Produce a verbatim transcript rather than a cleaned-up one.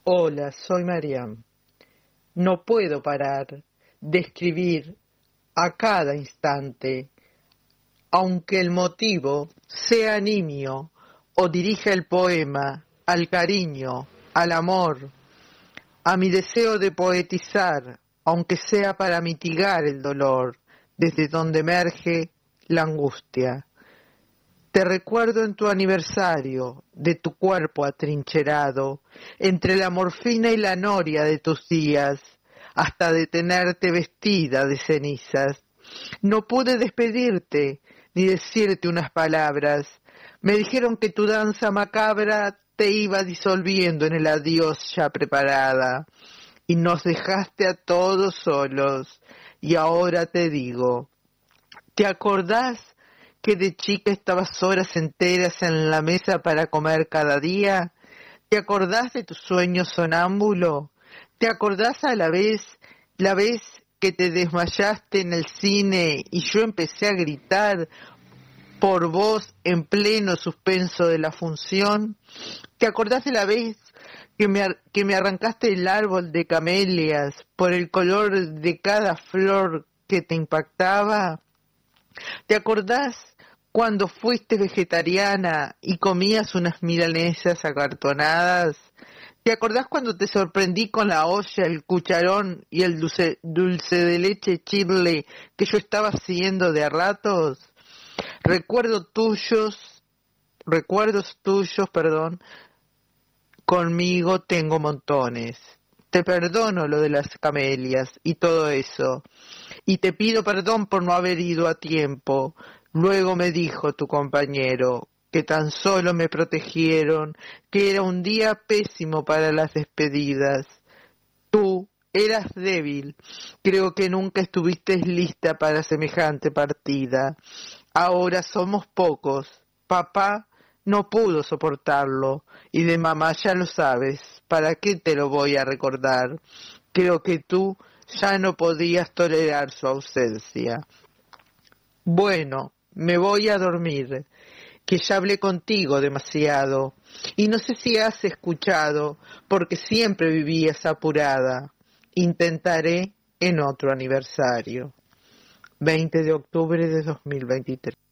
Hola, soy Mariam. No puedo parar de escribir a cada instante, aunque el motivo sea nimio o dirija el poema al cariño, al amor, a mi deseo de poetizar, aunque sea para mitigar el dolor, desde donde emerge la angustia. Te recuerdo en tu aniversario, de tu cuerpo atrincherado, entre la morfina y la noria de tus días, hasta de tenerte vestida de cenizas. No pude despedirte, ni decirte unas palabras. Me dijeron que tu danza macabra te iba disolviendo en el adiós ya preparada, y nos dejaste a todos solos. Y ahora te digo, ¿te acordás que de chica estabas horas enteras en la mesa para comer cada día? ¿Te acordás de tu sueño sonámbulo? ¿Te acordás a la vez, la vez que te desmayaste en el cine y yo empecé a gritar por vos en pleno suspenso de la función? ¿Te acordás de la vez que me, ar- que me arrancaste el árbol de camelias por el color de cada flor que te impactaba? ¿Te acordás cuando fuiste vegetariana y comías unas milanesas acartonadas? ¿Te acordás cuando te sorprendí con la olla, el cucharón y el dulce, dulce de leche chile que yo estaba siguiendo de a ratos? Recuerdo tuyos, recuerdos tuyos, perdón, conmigo tengo montones. Te perdono lo de las camelias y todo eso. Y te pido perdón por no haber ido a tiempo. Luego me dijo tu compañero que tan solo me protegieron, que era un día pésimo para las despedidas. Tú eras débil, creo que nunca estuviste lista para semejante partida. Ahora somos pocos. Papá no pudo soportarlo, y de mamá ya lo sabes, ¿para qué te lo voy a recordar? Creo que tú ya no podías tolerar su ausencia. Bueno, me voy a dormir, que ya hablé contigo demasiado, y no sé si has escuchado, porque siempre vivías apurada. Intentaré en otro aniversario. veinte de octubre de dos mil veintitrés.